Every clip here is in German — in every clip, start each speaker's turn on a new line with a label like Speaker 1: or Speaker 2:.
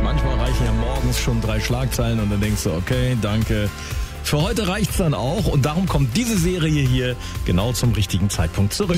Speaker 1: Manchmal reichen ja morgens schon 3 Schlagzeilen und dann denkst du, okay, danke. Für heute reicht's dann auch und darum kommt diese Serie hier genau zum richtigen Zeitpunkt zurück.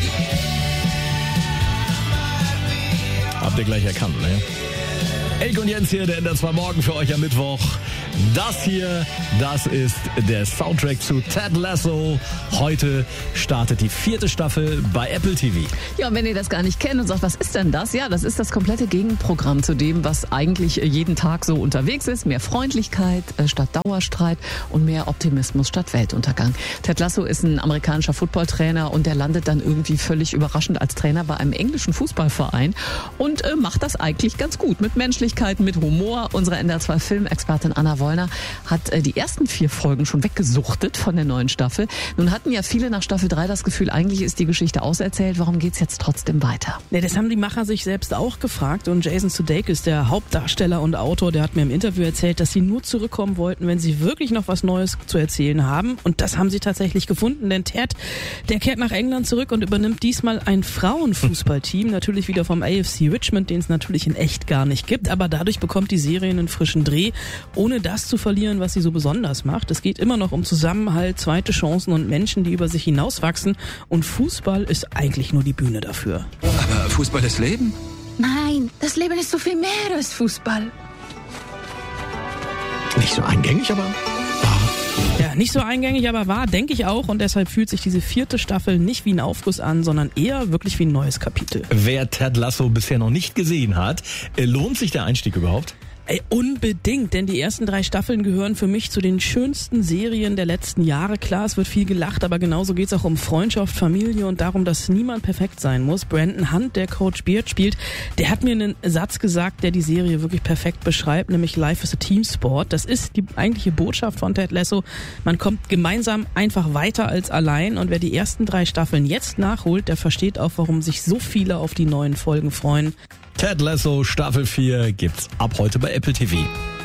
Speaker 1: Habt ihr gleich erkannt, ne? Elke und Jens hier, der NDR 2 Morgen für euch am Mittwoch. Das hier, das ist der Soundtrack zu Ted Lasso. Heute startet die 4. Staffel bei Apple TV.
Speaker 2: Ja, und wenn ihr das gar nicht kennt und sagt, was ist denn das? Ja, das ist das komplette Gegenprogramm zu dem, was eigentlich jeden Tag so unterwegs ist. Mehr Freundlichkeit statt Dauerstreit und mehr Optimismus statt Weltuntergang. Ted Lasso ist ein amerikanischer Footballtrainer und der landet dann irgendwie völlig überraschend als Trainer bei einem englischen Fußballverein und macht das eigentlich ganz gut. Mit Menschlichkeit, mit Humor. Unsere NDR 2 Filmexpertin Anna Wollner hat die ersten 4 Folgen schon weggesuchtet von der neuen Staffel. Nun hatten ja viele nach Staffel 3 das Gefühl, eigentlich ist die Geschichte auserzählt. Warum geht's jetzt trotzdem weiter?
Speaker 3: Ja, das haben die Macher sich selbst auch gefragt. Und Jason Sudeikis, der Hauptdarsteller und Autor, der hat mir im Interview erzählt, dass sie nur zurückkommen wollten, wenn sie wirklich noch was Neues zu erzählen haben. Und das haben sie tatsächlich gefunden. Denn Ted, der kehrt nach England zurück und übernimmt diesmal ein Frauenfußballteam. Natürlich wieder vom AFC Richmond, den es natürlich in echt gar nicht gibt. Aber dadurch bekommt die Serie einen frischen Dreh, ohne das zu verlieren, was sie so besonders macht. Es geht immer noch um Zusammenhalt, zweite Chancen und Menschen, die über sich hinauswachsen. Und Fußball ist eigentlich nur die Bühne dafür.
Speaker 4: Aber Fußball ist Leben?
Speaker 5: Nein, das Leben ist so viel mehr als Fußball.
Speaker 1: Nicht so eingängig, aber wahr.
Speaker 3: Ja, nicht so eingängig, aber wahr, denke ich auch. Und deshalb fühlt sich diese 4. Staffel nicht wie ein Aufguss an, sondern eher wirklich wie ein neues Kapitel.
Speaker 1: Wer Ted Lasso bisher noch nicht gesehen hat, lohnt sich der Einstieg überhaupt?
Speaker 3: Ey, unbedingt, denn die ersten 3 Staffeln gehören für mich zu den schönsten Serien der letzten Jahre. Klar, es wird viel gelacht, aber genauso geht's auch um Freundschaft, Familie und darum, dass niemand perfekt sein muss. Brandon Hunt, der Coach Beard spielt, der hat mir einen Satz gesagt, der die Serie wirklich perfekt beschreibt, nämlich Life is a Teamsport. Das ist die eigentliche Botschaft von Ted Lasso. Man kommt gemeinsam einfach weiter als allein und wer die ersten 3 Staffeln jetzt nachholt, der versteht auch, warum sich so viele auf die neuen Folgen freuen.
Speaker 1: Ted Lasso Staffel 4 gibt's ab heute bei Apple TV.